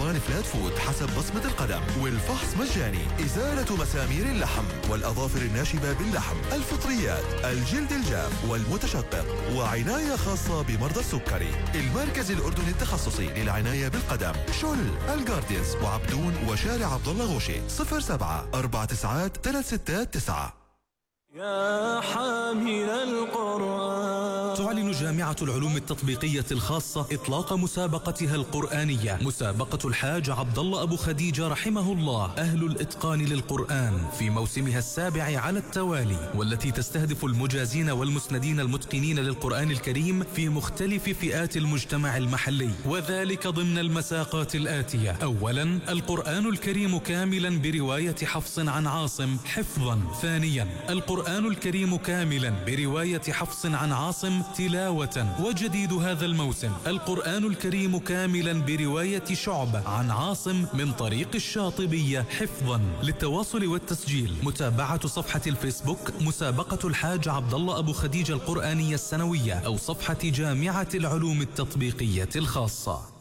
ضمان فلات فوت حسب بصمة القدم، والفحص مجاني. إزالة مسامير اللحم والأظافر الناشبة باللحم، الفطريات، الجلد الجاف والمتشقق، وعناية خاصة بمرضى السكري. المركز الأردني التخصصي للعناية بالقدم، شل، الجاردينز وعبدون وشارع عبد الله غوشي. 07493669. يا حامل القرآن. تعلن جامعة العلوم التطبيقية الخاصة إطلاق مسابقتها القرآنية، مسابقة الحاج عبد الله أبو خديجة رحمه الله أهل الإتقان للقرآن، في موسمها السابع على التوالي، والتي تستهدف المجازين والمسندين المتقنين للقرآن الكريم في مختلف فئات المجتمع المحلي، وذلك ضمن المساقات الآتية: أولا، القرآن الكريم كاملا برواية حفص عن عاصم حفظا. ثانيا، القرآن الكريم كاملا برواية حفص عن عاصم تلاوة. وجديد هذا الموسم، القرآن الكريم كاملا برواية شعبة عن عاصم من طريق الشاطبية حفظا. للتواصل والتسجيل متابعة صفحة الفيسبوك مسابقة الحاج عبد الله أبو خديجة القرآنية السنوية، أو صفحة جامعة العلوم التطبيقية الخاصة.